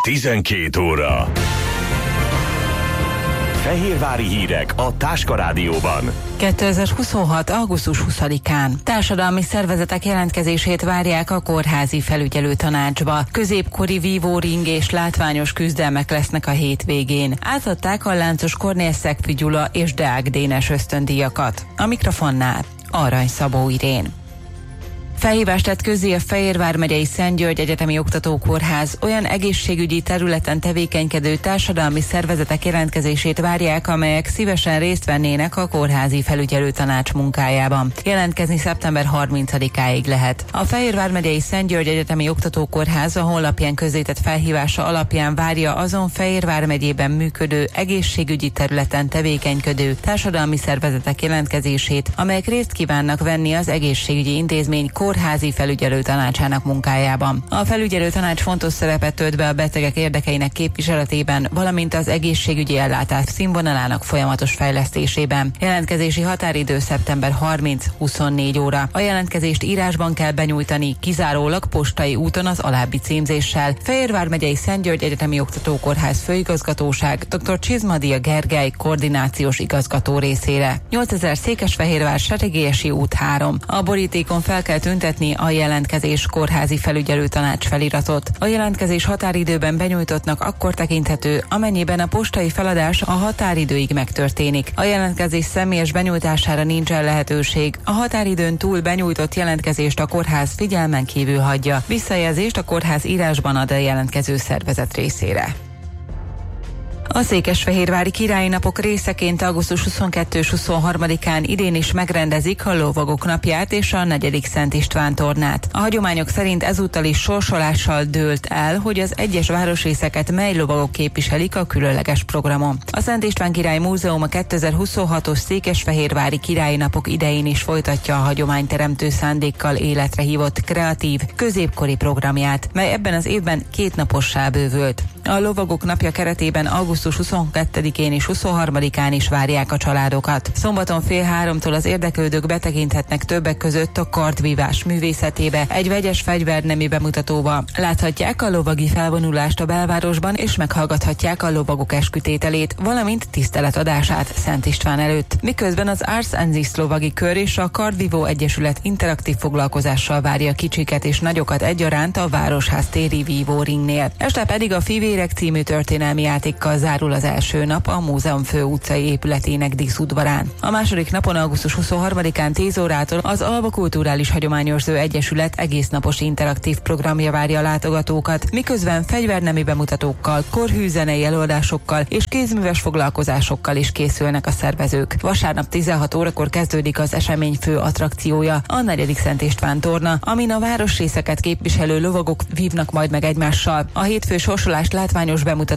12 óra. Fehérvári hírek a Táska Rádióban. 2026. augusztus 20-án társadalmi szervezetek jelentkezését várják a kórházi felügyelőtanácsba. Középkori vívóring és látványos küzdelmek lesznek a hétvégén. Átadták a Láncos Kornél Szegfű Gyula és Deák Dénes ösztöndíjakat. A mikrofonnál Arany Szabó Irén. Felhívást tett közzé a Fehérvár megyei Szent György Egyetemi Oktatókórház. Olyan egészségügyi területen tevékenykedő társadalmi szervezetek jelentkezését várják, amelyek szívesen részt vennének a kórházi felügyelőtanács munkájában. Jelentkezni szeptember 30-áig lehet. A Fehérvár megyei Szent György Egyetemi Oktatókórház a honlapján közzétett felhívása alapján várja azon Fehérvár megyében működő egészségügyi területen tevékenykedő társadalmi szervezetek jelentkezését, amelyek részt kívánnak venni az egészségügyi intézmény kórházi felügyelőtanácsának munkájában. A felügyelőtanács fontos szerepet tölt be a betegek érdekeinek képviseletében, valamint az egészségügyi ellátás színvonalának folyamatos fejlesztésében. Jelentkezési határidő szeptember 30-24 óra. A jelentkezést írásban kell benyújtani, kizárólag postai úton az alábbi címzéssel: Fehérvár megyei Szent György Egyetemi Oktatókórház Főigazgatóság, dr. Csizmadia Gergely koordinációs igazgató részére. 8000 Székesfehérvár Seregélyesi út 3. A borítékon fel kell tüntetni a jelentkezés kórházi felügyelőtanács feliratot. A jelentkezés határidőben benyújtottnak akkor tekinthető, amennyiben a postai feladás a határidőig megtörténik. A jelentkezés személyes benyújtására nincsen lehetőség. A határidőn túl benyújtott jelentkezést a kórház figyelmen kívül hagyja. Visszajelzést a kórház írásban ad a jelentkező szervezet részére. A Székesfehérvári Királyi Napok részeként augusztus 22 és 23-án idén is megrendezik a Lovagok Napját és a 4. Szent István tornát. A hagyományok szerint ezúttal is sorsolással dőlt el, hogy az egyes városrészeket mely lovagok képviselik a különleges programon. A Szent István Király Múzeum a 2026-os Székesfehérvári Királyi Napok idején is folytatja a hagyományteremtő szándékkal életre hívott kreatív, középkori programját, mely ebben az évben 2 napossá bővült. A Lovagok Napja keretében augusztus 22-én és 23-án is várják a családokat. Szombaton fél 3-tól az érdeklődők betekinthetnek többek között a kardvívás művészetébe, egy vegyes fegyvernemi bemutatóba. Láthatják a lovagi felvonulást a belvárosban, és meghallgathatják a lovagok eskütételét, valamint tiszteletadását Szent István előtt. Miközben az Ars Ensis lovagi kör és a Kardvívó Egyesület interaktív foglalkozással várja kicsiket és nagyokat egyaránt a Városház téri vívóringnél. Este pedig a Fivérek című történelmi játékkal zárul az első nap a múzeum fő utcai épületének díszudvarán. A második napon, augusztus 23-án 10 órától az Alba Kulturális Hagyományőrző Egyesület egésznapos interaktív programja várja a látogatókat, miközben fegyvernemi bemutatókkal, korhűzenei előadásokkal és kézműves foglalkozásokkal is készülnek a szervezők. Vasárnap 16 órakor kezdődik az esemény fő attrakciója, a 4. Szent István torna, amin a városrészeket képviselő lovagok vívnak majd meg egymással. A hétfő sorsolást látványos bemutató